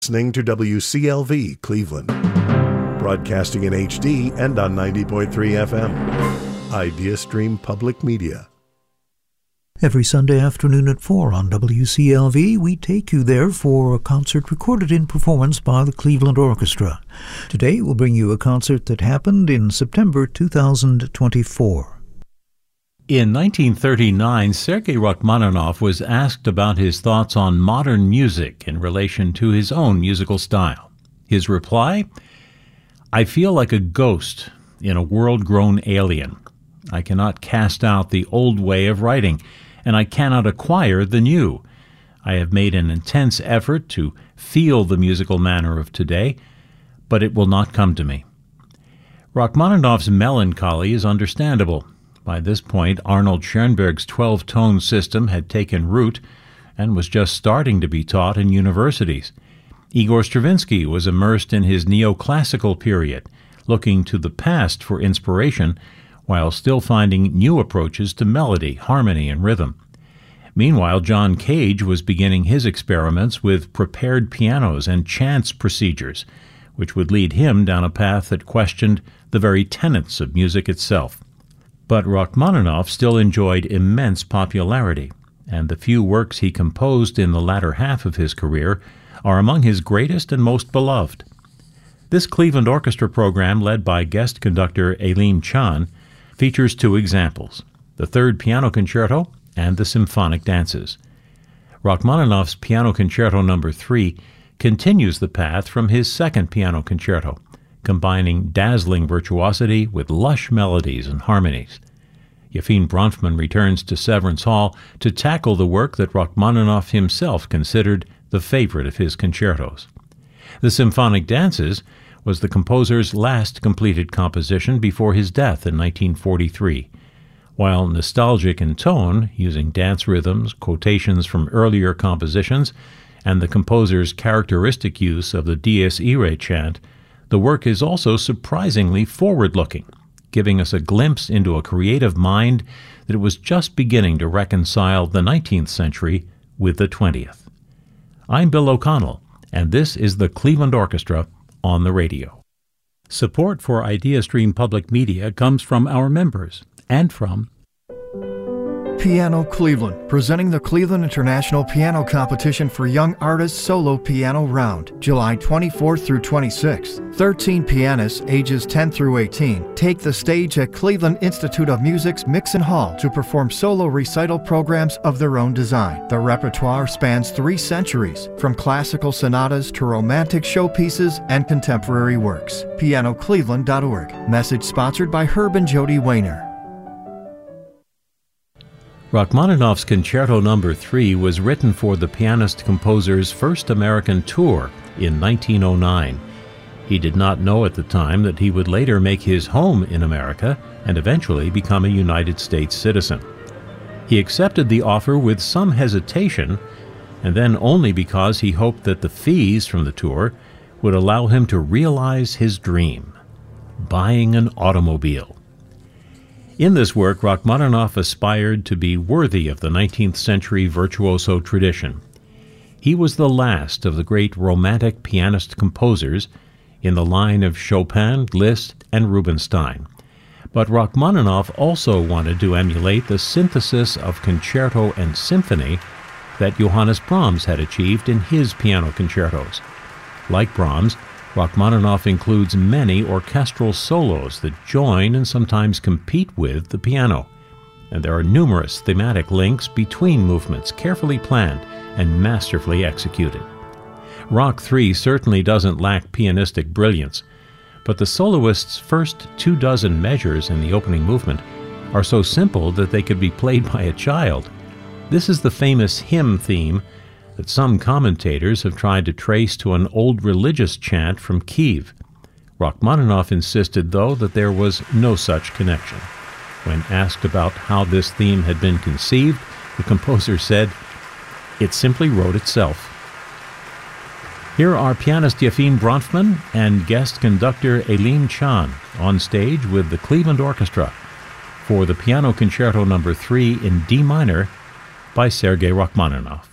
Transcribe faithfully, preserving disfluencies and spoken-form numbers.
Listening to W C L V Cleveland, broadcasting in H D and on ninety point three F M. IdeaStream Public Media. Every Sunday afternoon at four on W C L V, we take you there for a concert recorded in performance by the Cleveland Orchestra. Today, we'll bring you a concert that happened in September two thousand twenty-four. In nineteen thirty-nine, Sergei Rachmaninoff was asked about his thoughts on modern music in relation to his own musical style. His reply, "I feel like a ghost in a world-grown alien. I cannot cast out the old way of writing, and I cannot acquire the new. I have made an intense effort to feel the musical manner of today, but it will not come to me." Rachmaninoff's melancholy is understandable. By this point, Arnold Schoenberg's twelve-tone system had taken root and was just starting to be taught in universities. Igor Stravinsky was immersed in his neoclassical period, looking to the past for inspiration while still finding new approaches to melody, harmony, and rhythm. Meanwhile, John Cage was beginning his experiments with prepared pianos and chance procedures, which would lead him down a path that questioned the very tenets of music itself. But Rachmaninoff still enjoyed immense popularity, and the few works he composed in the latter half of his career are among his greatest and most beloved. This Cleveland Orchestra program, led by guest conductor Aleem Chan, features two examples, the Third Piano Concerto and the Symphonic Dances. Rachmaninoff's Piano Concerto Number three continues the path from his Second Piano Concerto, combining dazzling virtuosity with lush melodies and harmonies. Yefim Bronfman returns to Severance Hall to tackle the work that Rachmaninoff himself considered the favorite of his concertos. The Symphonic Dances was the composer's last completed composition before his death in nineteen forty-three. While nostalgic in tone, using dance rhythms, quotations from earlier compositions, and the composer's characteristic use of the Dies Irae chant, the work is also surprisingly forward-looking, giving us a glimpse into a creative mind that was just beginning to reconcile the nineteenth century with the twentieth. I'm Bill O'Connell, and this is the Cleveland Orchestra on the radio. Support for IdeaStream Public Media comes from our members and from Piano Cleveland, presenting the Cleveland International Piano Competition for Young Artists Solo Piano Round, July twenty-fourth through twenty-sixth. thirteen pianists, ages ten through eighteen, take the stage at Cleveland Institute of Music's Mixon Hall to perform solo recital programs of their own design. The repertoire spans three centuries, from classical sonatas to romantic showpieces and contemporary works. piano cleveland dot org. Message sponsored by Herb and Jody Wayner. Rachmaninoff's Concerto Number three was written for the pianist-composer's first American tour in nineteen oh nine. He did not know at the time that he would later make his home in America and eventually become a United States citizen. He accepted the offer with some hesitation, and then only because he hoped that the fees from the tour would allow him to realize his dream, buying an automobile. In this work, Rachmaninoff aspired to be worthy of the nineteenth century virtuoso tradition. He was the last of the great Romantic pianist-composers in the line of Chopin, Liszt, and Rubinstein. But Rachmaninoff also wanted to emulate the synthesis of concerto and symphony that Johannes Brahms had achieved in his piano concertos. Like Brahms, Rachmaninoff includes many orchestral solos that join and sometimes compete with the piano, and there are numerous thematic links between movements carefully planned and masterfully executed. Rach three certainly doesn't lack pianistic brilliance, but the soloist's first two dozen measures in the opening movement are so simple that they could be played by a child. This is the famous hymn theme that some commentators have tried to trace to an old religious chant from Kiev. Rachmaninoff insisted, though, that there was no such connection. When asked about how this theme had been conceived, the composer said, "It simply wrote itself." Here are pianist Yefim Bronfman and guest conductor Aleem Chan on stage with the Cleveland Orchestra for the Piano Concerto Number three in D minor by Sergei Rachmaninoff.